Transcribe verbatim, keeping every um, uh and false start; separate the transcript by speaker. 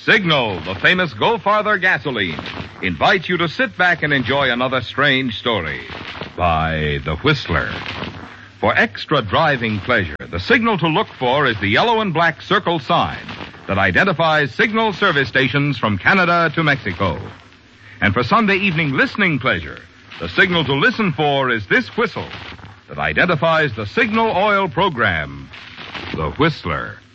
Speaker 1: Signal, the famous Go Farther gasoline, invites you to sit back and enjoy another strange story by The Whistler. For extra driving pleasure, the signal to look for is the yellow and black circle sign that identifies signal service stations from Canada to Mexico. And for Sunday evening listening pleasure, the signal to listen for is this whistle that identifies the signal oil program, The Whistler.